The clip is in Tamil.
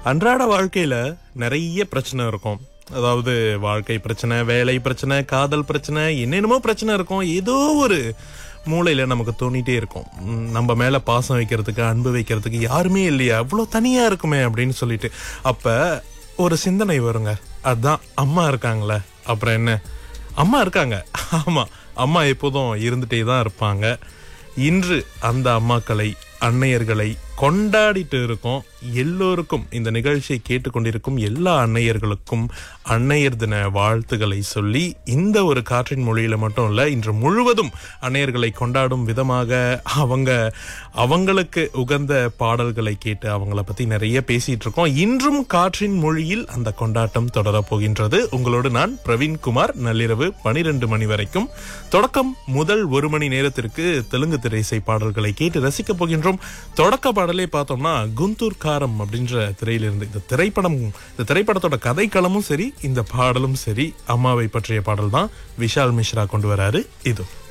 அன்றாட வாழ்க்கையில நிறைய பிரச்சனை இருக்கும். அதாவது வாழ்க்கை பிரச்சனை, வேலை பிரச்சனை, காதல் பிரச்சனை, என்னென்னமோ பிரச்சனை இருக்கும். ஏதோ ஒரு மூளையில நமக்கு தோணிட்டே இருக்கும், நம்ம மேல பாசம் வைக்கிறதுக்கு, அன்பு வைக்கிறதுக்கு யாருமே இல்லையா, அவ்வளவு தனியா இருக்குமே அப்படின்னு சொல்லிட்டு. அப்ப ஒரு சிந்தனை வருங்க, அதான் அம்மா இருக்காங்களே, அப்புறம் என்ன, அம்மா இருக்காங்க. ஆமா, அம்மா எப்போதும் இருந்துட்டே தான் இருப்பாங்க. இன்று அந்த அம்மாக்களை, அன்னையர்களை கொண்டாடிட்டு இருக்கோம். எல்லோருக்கும், இந்த நிகழ்ச்சியை கேட்டுக்கொண்டிருக்கும் எல்லா அன்னையர்களுக்கும் அன்னையர் தின வாழ்த்துக்களை சொல்லி, இந்த ஒரு காற்றின் மொழியில மட்டும் இல்ல, இன்று முழுவதும் அன்னையர்களை கொண்டாடும் விதமாக அவங்களுக்கு உகந்த பாடல்களை கேட்டு அவங்கள பத்தி நிறைய பேசிட்டு இருக்கோம். இன்றும் காற்றின் மொழியில் அந்த கொண்டாட்டம் தொடர போகின்றது. உங்களோடு நான் பிரவீன்குமார். நள்ளிரவு 12 மணி வரைக்கும் தொடக்கம் முதல் 1 மணி நேரத்திற்கு தெலுங்கு திரைசை பாடல்களை கேட்டு ரசிக்க போகின்றோம். தொடக்க பாடலே பார்த்தோம்னா குந்தூர் காரம் அப்படின்ற திரையிலிருந்து. இந்த திரைப்படத்தோட கதைக்களமும் சரி, இந்த பாடலும் சரி, அம்மாவை பற்றிய பாடல் தான் விஷால் மிஸ்ரா கொண்டு வராரு. இது